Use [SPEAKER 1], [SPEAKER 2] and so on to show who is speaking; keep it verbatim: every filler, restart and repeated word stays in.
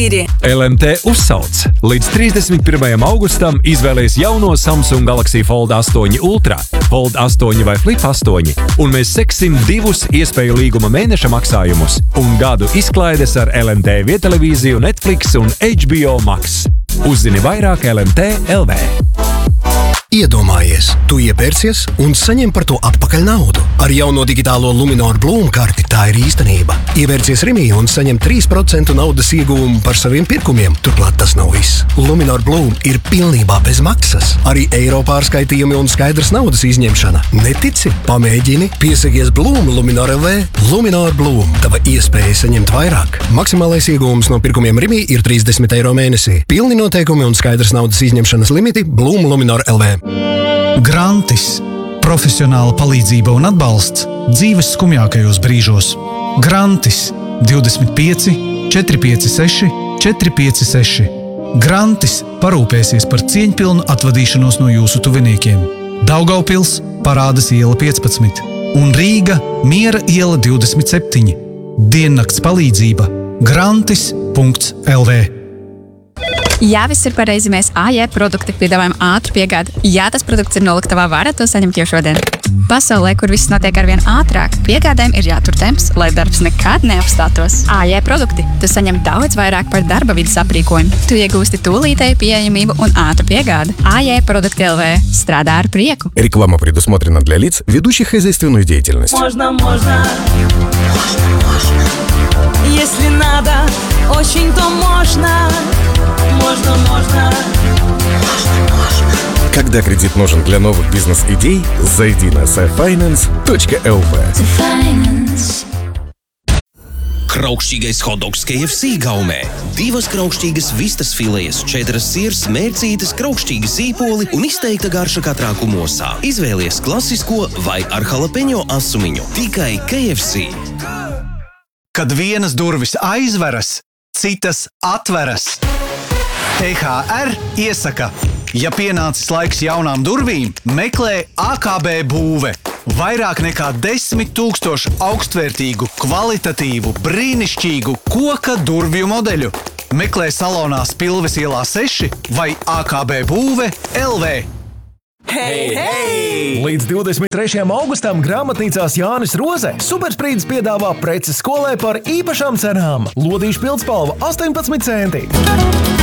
[SPEAKER 1] L M T uzsauc. Līdz trīsdesmit pirmajam augustam izvēlies jauno Samsung Galaxy Fold astoņi Ultra, Fold astoņi vai Flip astoņi, un mēs seksim divus iespēju līguma mēneša maksājumus un gadu izklaides ar L M T viedtelevīziju, Netflix un H B O Max. Uzzini vairāk L M T punkt L V.
[SPEAKER 2] Iedomājies, tu iepērcies un saņem par to atpakaļ naudu. Ar jauno digitālo Luminor Bloom karti tā ir īstenība. Ievērcies Rimī un saņem trīs procenti naudas ieguvumu par saviem pirkumiem. Turklāt tas nav viss. Luminor Bloom ir pilnībā bez maksas. Arī eiro pārskaitījumi un skaidrs naudas izņemšana. Netici? Pamēģini. Piesakies Bloom Luminor L V. Luminor Bloom. Tava iespēja saņemt vairāk. Maksimālais ieguvums no pirkumiem Rimī ir trīsdesmit eiro mēnesī. Pilni noteikumi un skaidrs naudas izņemšanas limiti Bloom Luminor L V.
[SPEAKER 3] Grantis. Profesionāla palīdzība un atbalsts dzīves skumjākajos brīžos. Grantis. divdesmit pieci četri pieci seši četri pieci seši. Grantis parūpēsies par cieņpilnu atvadīšanos no jūsu tuviniekiem. Daugavpils, Parādas iela piecpadsmit un Rīga, Miera iela divdesmit septiņi. Diennakts palīdzība grantis punkts L V.
[SPEAKER 4] Jā, viss ir pareizi, mēs A J produkti piedāvājam ātru piegādi. Jā, tas produkts ir noliktavā, varat to saņemt jau šodien. Pasaulē, kur viss notiek arvien ātrāk, piegādēm ir jātur temps, lai darbs nekad neapstātos. A J produkti. Tu saņem daudz vairāk par darba vidas aprīkojumu. Tu iegūsti tūlītēju pieejamību un ātru piegādi. A J produkti L V. Strādā ar prieku.
[SPEAKER 5] Реклама предусмотрена для лиц, ведущих хозяйственную деятельность.
[SPEAKER 6] Можно, можно, можно, можно. Если надо, очень, то можно. Можно, можно. Можно, можно.
[SPEAKER 5] Когда кредит нужен для новых бизнес-идей, зайди на saffinance точка L V.
[SPEAKER 7] Kraukšķīgais hotdogs K F C gaumē. Divas kraukšķīgas vistas filejas, četras sirs, mērcītes, kraukšķīgi sīpoli un izteikta garša katrā kumosā. Izvēlies klasisko vai ar jalapeņo asumiņu. Tikai K F C.
[SPEAKER 3] Kad vienas durvis aizveras, citas atveras. E H R iesaka, ja pienācis laiks jaunām durvīm, meklē A K B būve. Vairāk nekā desmit tūkstošu augstvērtīgu, kvalitatīvu, brīnišķīgu koka durvju modeļu. Meklē salonā Spilves ielā seši vai A K B būve L V.
[SPEAKER 8] Hei, hei! Līdz divdesmit trešajam augustam grāmatnīcās Jānis Roze Supersprīdis piedāvā preces skolai par īpašām cenām. Lodīšu pildspalva astoņpadsmit centi.